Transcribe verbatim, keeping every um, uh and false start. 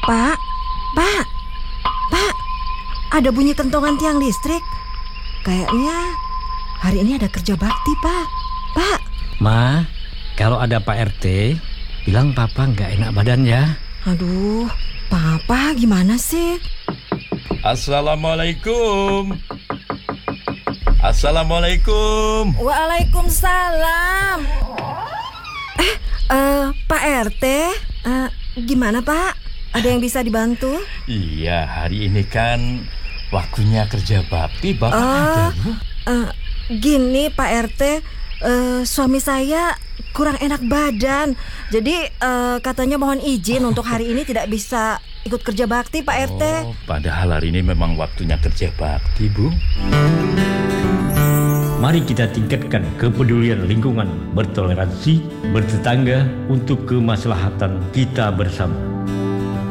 Pak, Pak, Pak, ada bunyi kentongan tiang listrik. Kayaknya hari ini ada kerja bakti, Pak. Pak. Ma, kalau ada Pak R T, bilang Papa nggak enak badan ya. Aduh, Papa gimana sih? Assalamualaikum. Assalamualaikum. Waalaikumsalam. Eh, uh, Pak R T, uh, gimana Pak? Ada yang bisa dibantu? Iya, hari ini kan waktunya kerja bakti. Bapak uh, ada, Bu? Uh, gini Pak R T, uh, suami saya kurang enak badan. Jadi uh, katanya mohon izin oh. untuk hari ini tidak bisa ikut kerja bakti Pak R T. Oh, padahal hari ini memang waktunya kerja bakti, Bu. Mari kita tingkatkan kepedulian lingkungan, bertoleransi, bertetangga untuk kemaslahatan kita bersama.